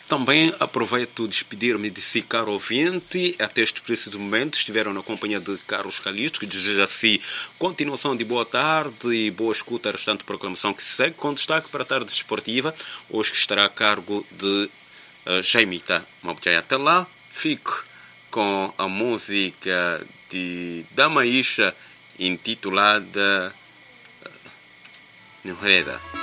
Também aproveito despedir-me de si, caro ouvinte. Até este preciso momento estiveram na companhia de Carlos Calixto, que deseja a si continuação de boa tarde e boa escuta à restante proclamação que se segue, com destaque para a tarde desportiva, hoje que estará a cargo de Jaimita Mabujai. Até lá, fique com a música de Damaísha intitulada Nureda.